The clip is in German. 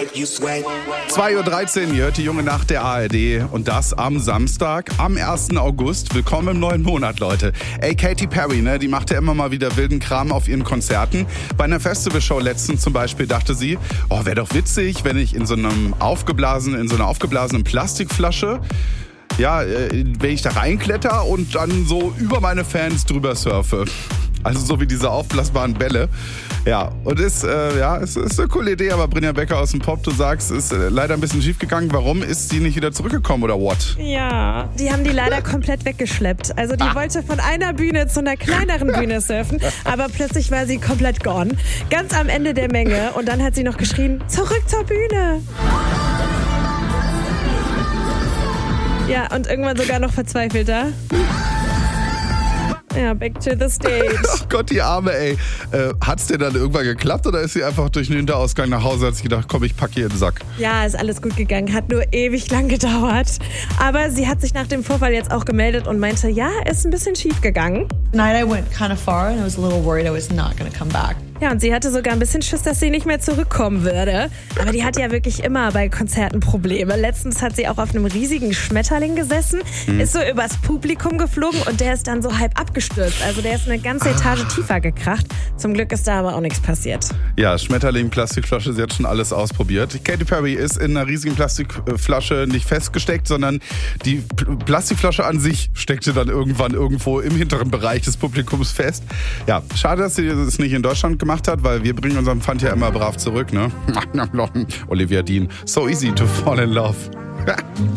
2:13 Uhr, ihr hört die junge Nacht der ARD und das am Samstag, am 1. August. Willkommen im neuen Monat, Leute. Ey, Katy Perry, ne, die macht ja immer mal wieder wilden Kram auf ihren Konzerten. Bei einer Festivalshow letztens zum Beispiel dachte sie, oh, wäre doch witzig, wenn ich in so einer aufgeblasenen Plastikflasche, ja, wenn ich da reinkletter und dann so über meine Fans drüber surfe. Also so wie diese aufblasbaren Bälle. Ja, und es ist eine coole Idee, aber Brinja Becker aus dem Pop, du sagst, ist leider ein bisschen schief gegangen. Warum ist sie nicht wieder zurückgekommen oder what? Ja, die haben die leider komplett weggeschleppt. Also die wollte von einer Bühne zu einer kleineren Bühne surfen, aber plötzlich war sie komplett gone. Ganz am Ende der Menge und dann hat sie noch geschrien, zurück zur Bühne. Ja, und irgendwann sogar noch verzweifelter. Ja, back to the stage. Ach Gott, die Arme, ey. Hat's dir dann irgendwann geklappt oder ist sie einfach durch den Hinterausgang nach Hause, hat sich gedacht, komm, ich pack hier in den Sack? Ja, ist alles gut gegangen. Hat nur ewig lang gedauert. Aber sie hat sich nach dem Vorfall jetzt auch gemeldet und meinte, ja, ist ein bisschen schief gegangen. Tonight I went kind of far and I was a little worried I was not going to come back. Ja, und sie hatte sogar ein bisschen Schiss, dass sie nicht mehr zurückkommen würde. Aber die hat ja wirklich immer bei Konzerten Probleme. Letztens hat sie auch auf einem riesigen Schmetterling gesessen, ist so übers Publikum geflogen und der ist dann so halb abgestürzt. Also der ist eine ganze Etage tiefer gekracht. Zum Glück ist da aber auch nichts passiert. Ja, Schmetterling, Plastikflasche, sie hat schon alles ausprobiert. Katy Perry ist in einer riesigen Plastikflasche nicht festgesteckt, sondern die Plastikflasche an sich steckte dann irgendwann irgendwo im hinteren Bereich des Publikums fest. Ja, schade, dass sie das nicht in Deutschland gemacht hat, weil wir bringen unseren Pfand ja immer brav zurück, ne? Olivia Dean, so easy to fall in love.